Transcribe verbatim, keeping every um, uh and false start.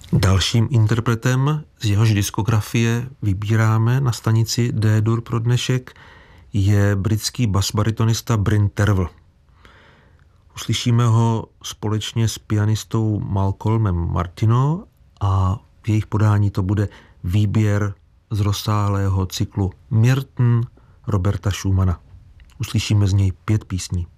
Dalším interpretem z jehož diskografie vybíráme na stanici D-dur pro dnešek je britský basbaritonista Bryn Tervel. Uslyšíme ho společně s pianistou Malcolmem Martineau a v jejich podání to bude výběr z rozsáhlého cyklu Myrten Roberta Schumana. Uslyšíme z něj pět písní.